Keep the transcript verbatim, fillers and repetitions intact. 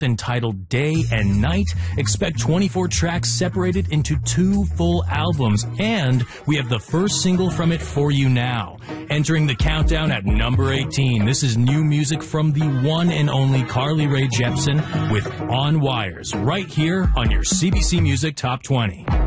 entitled Day and Night. Expect twenty-four tracks separated into two full albums, and we have the first single from it for you now. Entering the countdown at number eighteen, this is new music from the one and only Carly Rae Jepsen with On Wires, right here on your C B C Music Top twenty.